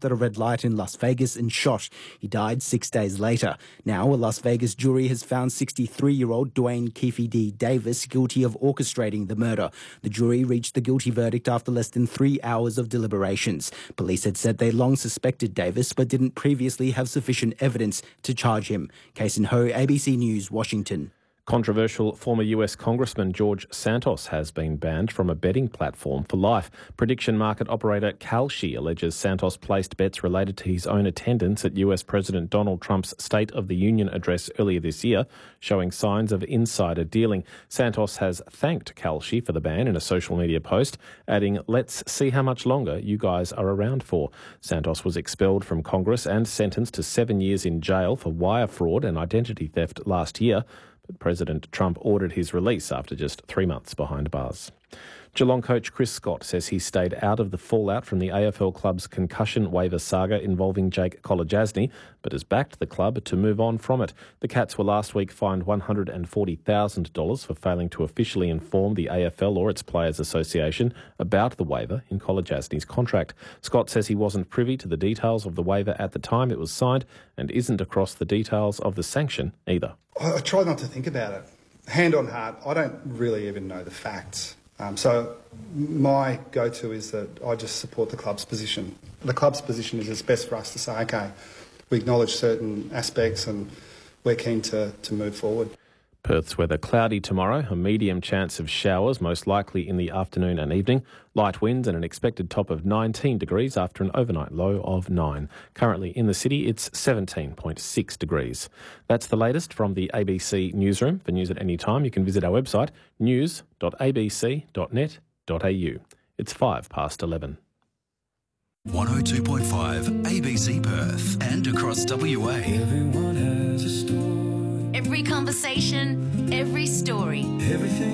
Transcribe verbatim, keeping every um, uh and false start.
at a red light in Las Vegas and shot. He died six days later. Now, a Las Vegas jury has found sixty-three-year-old Dwayne Keefe D. Davis guilty of orchestrating the murder. The jury reached the guilty verdict after less than three hours of deliberations. Police had said they long suspected Davis but didn't previously have sufficient evidence to charge him. Kason Ho, A B C News, Washington. Controversial former U S Congressman George Santos has been banned from a betting platform for life. Prediction market operator Kalshi alleges Santos placed bets related to his own attendance at U S President Donald Trump's State of the Union address earlier this year, showing signs of insider dealing. Santos has thanked Kalshi for the ban in a social media post, adding, "Let's see how much longer you guys are around for." Santos was expelled from Congress and sentenced to seven years in jail for wire fraud and identity theft last year. But President Trump ordered his release after just three months behind bars. Geelong coach Chris Scott says he stayed out of the fallout from the A F L club's concussion waiver saga involving Jake Kolodjasny, but has backed the club to move on from it. The Cats were last week fined one hundred forty thousand dollars for failing to officially inform the A F L or its Players Association about the waiver in Kolodjasny's contract. Scott says he wasn't privy to the details of the waiver at the time it was signed and isn't across the details of the sanction either. I try not to think about it. Hand on heart, I don't really even know the facts. Um, so my go-to is that I just support the club's position. The club's position is it's best for us to say, OK, we acknowledge certain aspects and we're keen to, to move forward. Perth's weather cloudy tomorrow, a medium chance of showers, most likely in the afternoon and evening. Light winds and an expected top of nineteen degrees after an overnight low of nine. Currently in the city, it's seventeen point six degrees. That's the latest from the A B C Newsroom. For news at any time, you can visit our website, news dot a b c dot net dot a u. It's five past eleven. one oh two point five A B C Perth and across W A. Everyone has a story. Every conversation, every story. Everything.